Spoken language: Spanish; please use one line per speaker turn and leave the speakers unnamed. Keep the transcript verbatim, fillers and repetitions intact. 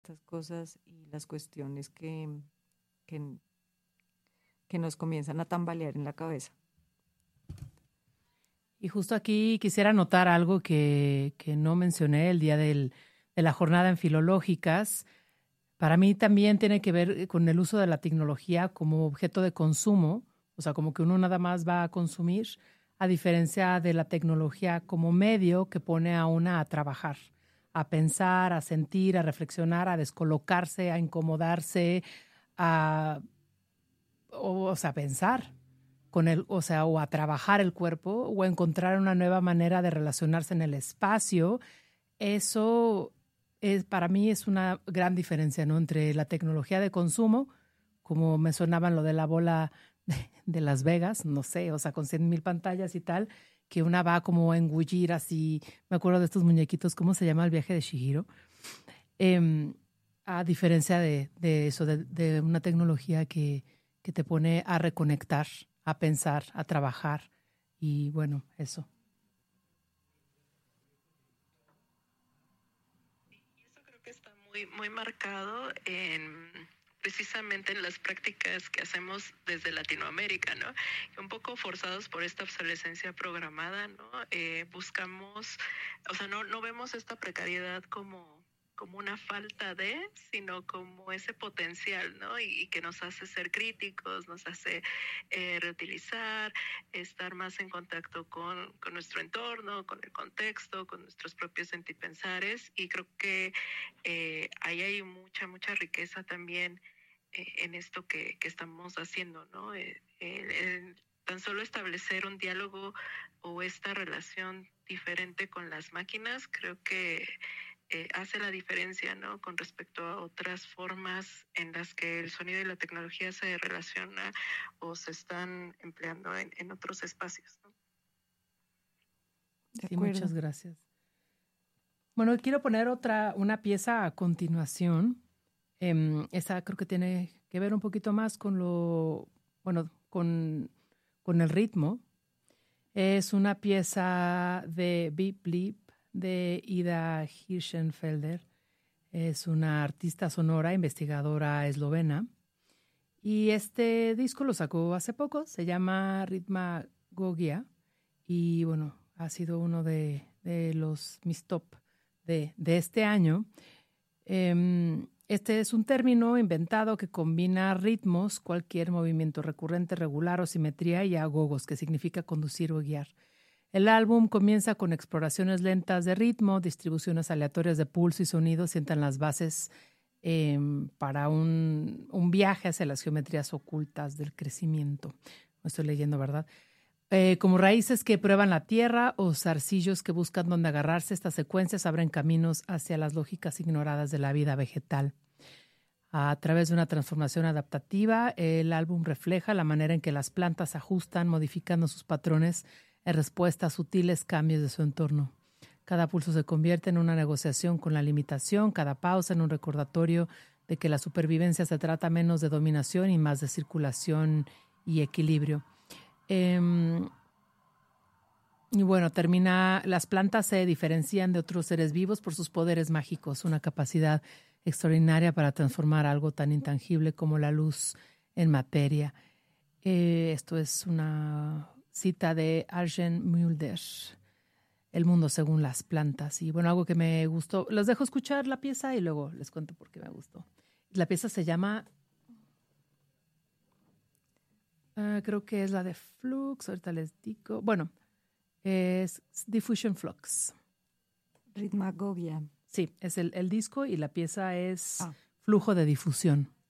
estas cosas y las cuestiones que, que, que nos comienzan a tambalear en la cabeza.
Y justo aquí quisiera anotar algo que, que no mencioné el día del, de la jornada en Filológicas. Para mí también tiene que ver con el uso de la tecnología como objeto de consumo, o sea, como que uno nada más va a consumir, a diferencia de la tecnología como medio que pone a una a trabajar, a pensar, a sentir, a reflexionar, a descolocarse, a incomodarse, a, o, o sea, a pensar con el, o sea, o a trabajar el cuerpo o a encontrar una nueva manera de relacionarse en el espacio. Eso es, para mí es una gran diferencia, ¿no? Entre la tecnología de consumo, como me sonaban lo de la bola de, de Las Vegas, no sé, o sea, con cien mil pantallas y tal, que una va como a engullir así. Me acuerdo de estos muñequitos, ¿cómo se llama? El viaje de Chihiro. Eh, a diferencia de, de eso, de, de una tecnología que, que te pone a reconectar, a pensar, a trabajar y bueno, eso.
Y eso creo que está muy, muy marcado en precisamente en las prácticas que hacemos desde Latinoamérica, ¿no? Un poco forzados por esta obsolescencia programada, ¿no? Eh, buscamos, o sea, no, no vemos esta precariedad como como una falta de, sino como ese potencial, ¿no? Y, y que nos hace ser críticos, nos hace eh, reutilizar, estar más en contacto con, con nuestro entorno, con el contexto, con nuestros propios sentipensares. Y creo que eh, ahí hay mucha, mucha riqueza también eh, en esto que, que estamos haciendo, ¿no? Eh, eh, tan solo establecer un diálogo o esta relación diferente con las máquinas, creo que Eh, hace la diferencia, ¿no? Con respecto a otras formas en las que el sonido y la tecnología se relaciona o se están empleando en, en otros espacios, ¿no?
Sí, muchas gracias. Bueno, quiero poner otra, una pieza a continuación. Eh, esa creo que tiene que ver un poquito más con lo, bueno, con, con el ritmo. Es una pieza de Beep Bleep de Ida Hirschenfelder. Es una artista sonora, investigadora eslovena. Y este disco lo sacó hace poco, se llama Ritmagogia. Y bueno, ha sido uno de, de los mis top de, de este año. Eh, este es un término inventado que combina ritmos, cualquier movimiento recurrente, regular o simetría, y agogos, que significa conducir o guiar. El álbum comienza con exploraciones lentas de ritmo, distribuciones aleatorias de pulso y sonido, sientan las bases eh, para un, un viaje hacia las geometrías ocultas del crecimiento. No estoy leyendo, ¿verdad? Eh, como raíces que prueban la tierra o zarcillos que buscan dónde agarrarse, estas secuencias abren caminos hacia las lógicas ignoradas de la vida vegetal. A través de una transformación adaptativa, el álbum refleja la manera en que las plantas se ajustan, modificando sus patrones en respuesta a sutiles cambios de su entorno. Cada pulso se convierte en una negociación con la limitación, cada pausa en un recordatorio de que la supervivencia se trata menos de dominación y más de circulación y equilibrio. Eh, y bueno, termina, las plantas se diferencian de otros seres vivos por sus poderes mágicos, una capacidad extraordinaria para transformar algo tan intangible como la luz en materia. Eh, esto es una cita de Arjen Mulder, El mundo según las plantas. Y bueno, algo que me gustó, los dejo escuchar la pieza y luego les cuento por qué me gustó. La pieza se llama, uh, creo que es la de Flux, ahorita les digo, bueno, es Diffusion Flux.
Ritmagogia.
Sí, es el, el disco y la pieza es
ah.
Flujo de difusión.